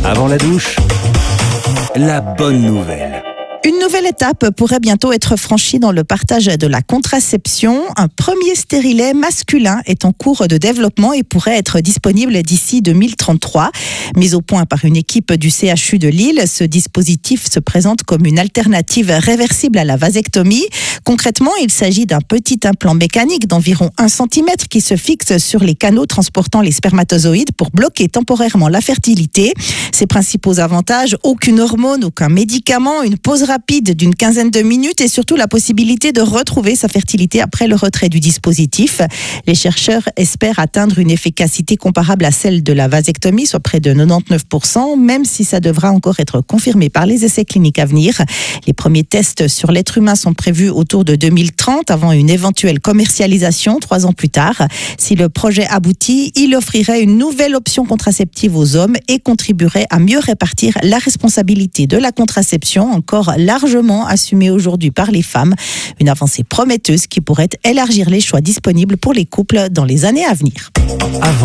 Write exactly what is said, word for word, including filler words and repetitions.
Avant la douche, la bonne nouvelle. Une nouvelle étape pourrait bientôt être franchie dans le partage de la contraception. Un premier stérilet masculin est en cours de développement et pourrait être disponible d'ici deux mille trente-trois. Mis au point par une équipe du C H U de Lille, ce dispositif se présente comme une alternative réversible à la vasectomie. Concrètement, il s'agit d'un petit implant mécanique d'environ un centimètre qui se fixe sur les canaux transportant les spermatozoïdes pour bloquer temporairement la fertilité. Ses principaux avantages, aucune hormone, aucun médicament, une pause rapide d'une quinzaine de minutes et surtout la possibilité de retrouver sa fertilité après le retrait du dispositif. Les chercheurs espèrent atteindre une efficacité comparable à celle de la vasectomie, soit près de quatre-vingt-dix-neuf pour cent, même si ça devra encore être confirmé par les essais cliniques à venir. Les premiers tests sur l'être humain sont prévus autour de deux mille trente, avant une éventuelle commercialisation trois ans plus tard. Si le projet aboutit, il offrirait une nouvelle option contraceptive aux hommes et contribuerait à mieux répartir la responsabilité de la contraception, encore largement assumée aujourd'hui par les femmes. Une avancée prometteuse qui pourrait élargir les choix disponibles pour les couples dans les années à venir. Avant